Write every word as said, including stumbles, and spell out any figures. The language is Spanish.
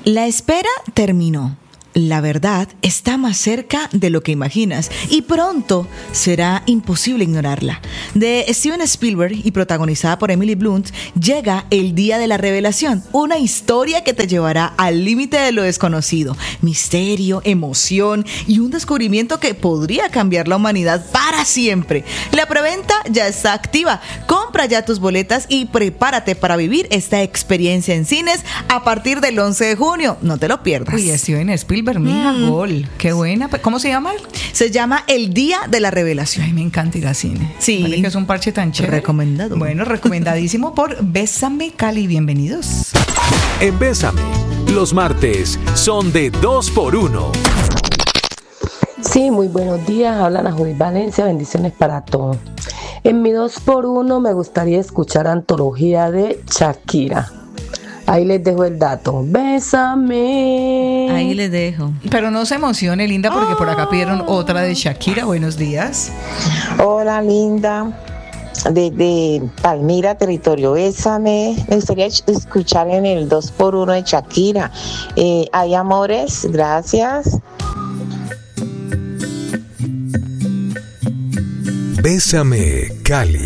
La espera terminó. La verdad está más cerca de lo que imaginas y pronto será imposible ignorarla. De Steven Spielberg y protagonizada por Emily Blunt, llega El Día de la Revelación, una historia que te llevará al límite de lo desconocido. Misterio, emoción y un descubrimiento que podría cambiar la humanidad para siempre. La preventa ya está activa. Compra ya tus boletas y prepárate para vivir esta experiencia en cines a partir del once de junio. No te lo pierdas. Uy, Steven Spielberg. Mija, mm. gol. Qué buena. ¿Cómo se llama? Se llama El Día de la Revelación. Ay, me encanta ir al cine. Sí. Vale, que es un parche tan chévere. Recomendado. Bueno, recomendadísimo por Bésame, Cali. Bienvenidos. En Bésame, los martes son de dos por uno. Sí, muy buenos días. Habla Ana Judith Valencia. Bendiciones para todos. En mi dos por uno me gustaría escuchar Antología de Shakira. Ahí les dejo el dato. Bésame. Ahí les dejo. Pero no se emocione, Linda, porque oh. por acá pidieron otra de Shakira. Buenos días. Hola, Linda. Desde Palmira, territorio. Bésame. Me gustaría escuchar en el dos por uno de Shakira. Eh, hay amores. Gracias. Bésame, Cali.